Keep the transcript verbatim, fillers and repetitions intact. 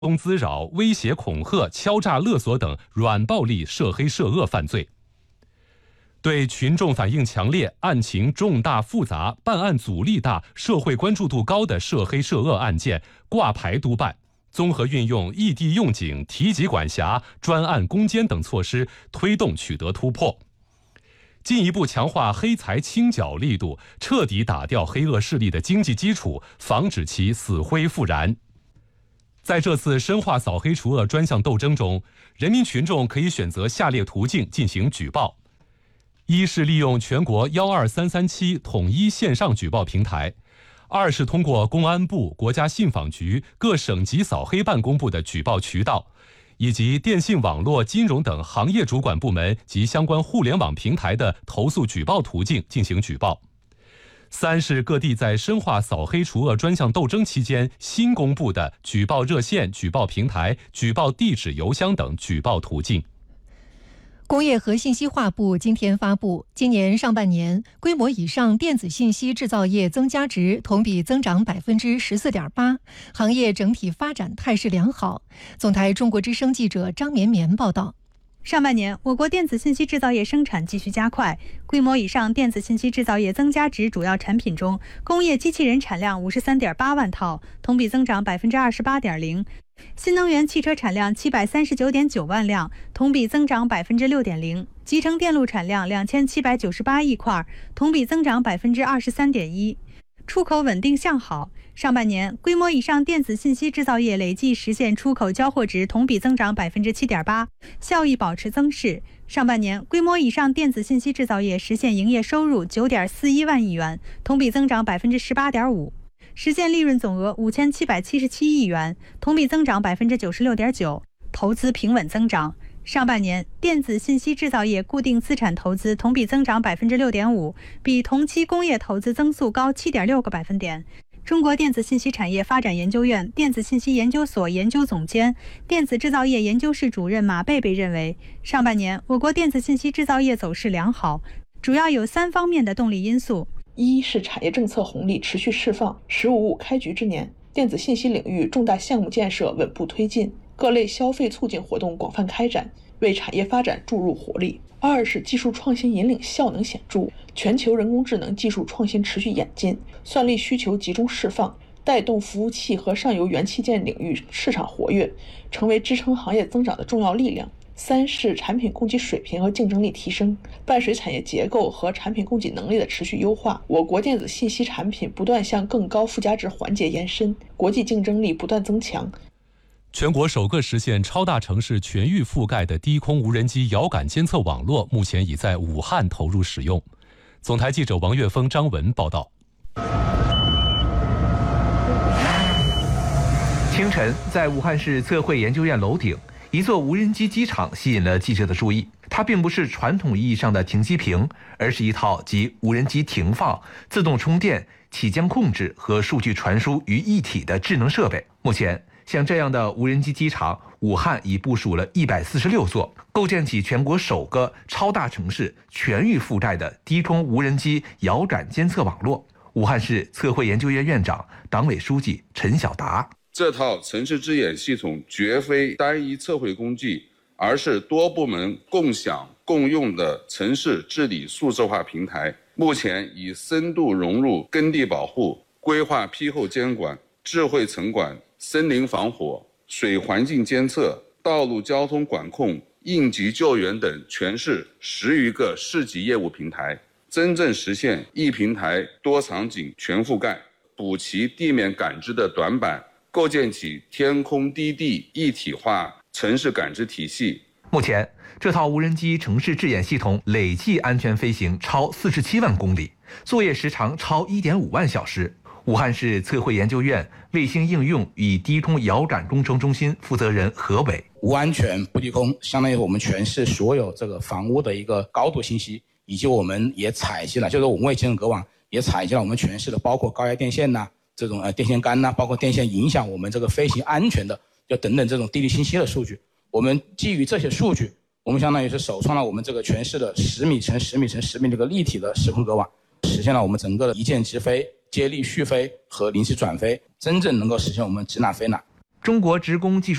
通滋扰、威胁恐吓、敲诈勒索等软暴力涉黑涉恶犯罪。对群众反映强烈、案情重大复杂、办案阻力大、社会关注度高的涉黑涉恶案件挂牌督办，综合运用异地用警、提级管辖、专案攻坚等措施，推动取得突破，进一步强化黑财清剿力度，彻底打掉黑恶势力的经济基础，防止其死灰复燃。在这次深化扫黑除恶专项斗争中，人民群众可以选择下列途径进行举报：一是利用全国一二三三七统一线上举报平台；二是通过公安部、国家信访局、各省级扫黑办公部的举报渠道，以及电信网络、金融等行业主管部门及相关互联网平台的投诉举报途径进行举报；三是各地在深化扫黑除恶专项斗争期间新公布的举报热线、举报平台、举报地址、邮箱等举报途径。 工业和信息化部今天发布，今年上半年规模以上电子信息制造业增加值同比增长百分之十四点八，行业整体发展态势良好。总台中国之声记者张绵绵报道。 上半年，我国电子信息制造业生产继续加快，规模以上电子信息制造业增加值主要产品中，工业机器人产量五十三点八万套，同比增长百分之二十八点零；新能源汽车产量七百三十九点九万辆，同比增长百分之六点零；集成电路产量两千七百九十八亿块，同比增长百分之二十三点一。出口稳定向好，上半年规模以上电子信息制造业累计实现出口交货值同比增长百分之七点八，效益保持增势。上半年规模以上电子信息制造业实现营业收入九点四一万亿元，同比增长百分之十八点五，实现利润总额五千七百七十七亿元，同比增长百分之九十六点九，投资平稳增长。上半年，电子信息制造业固定资产投资同比增长百分之六点五，比同期工业投资增速高七点六个百分点。中国电子信息产业发展研究院电子信息研究所研究总监、电子制造业研究室主任马贝贝认为，上半年我国电子信息制造业走势良好，主要有三方面的动力因素： 一是产业政策红利持续释放，十五五开局之年，电子信息领域重大项目建设稳步推进，各类消费促进活动广泛开展，为产业发展注入活力。二是技术创新引领效能显著，全球人工智能技术创新持续演进，算力需求集中释放，带动服务器和上游元器件领域市场活跃，成为支撑行业增长的重要力量。三是产品供给水平和竞争力提升，伴随产业结构和产品供给能力的持续优化，我国电子信息产品不断向更高附加值环节延伸，国际竞争力不断增强。 全国首个实现超大城市全域覆盖的低空无人机遥感监测网络，目前已在武汉投入使用。总台记者王岳峰、张文报道。 清晨，在武汉市测绘研究院楼顶，一座无人机机场吸引了记者的注意。它并不是传统意义上的停机坪，而是一套集无人机停放、自动充电、起降控制和数据传输于一体的智能设备。目前，像这样的无人机机场，武汉已部署了一百四十六座，构建起全国首个超大城市全域覆盖的低空无人机遥感监测网络。武汉市测绘研究院院长、党委书记陈晓达： 这套城市之眼系统绝非单一测绘工具，而是多部门共享共用的城市治理数字化平台。目前已深度融入耕地保护、规划批后监管、智慧城管、森林防火、水环境监测、道路交通管控、应急救援等全市十余个市级业务平台，真正实现一平台多场景全覆盖，补齐地面感知的短板，构建起天空低地一体化城市感知体系。 目前，这套无人机城市智眼系统累计安全飞行超四十七万公里，作业时长超一点五万小时。武汉市测绘研究院卫星应用与低空遥感工程中心负责人何伟： 无安全不低空，相当于我们全市所有这个房屋的一个高度信息，以及我们也采集了，就是我们为集成隔网也采集了我们全市的包括高压电线呐、这种呃电线杆呐、包括电线影响我们这个飞行安全的，就等等这种地理信息的数据。我们基于这些数据，我们相当于是首创了我们这个全市的十米乘十米乘十米这个立体的时空隔网，实现了我们整个的一键直飞、接力续飞和临时转飞，真正能够实现我们指哪飞哪。 中国职工技术